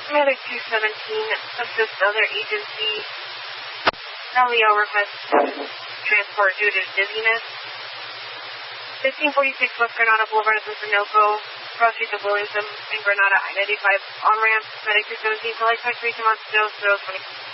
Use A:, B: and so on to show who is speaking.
A: Medic 217, assist other agency. LEO request transport due to dizziness. 1546 West Granada Boulevard, this is Sunoco. Cross Street to Williamson and Granada I-95 on-ramp. Medic 217, select 3 to Montego, 020.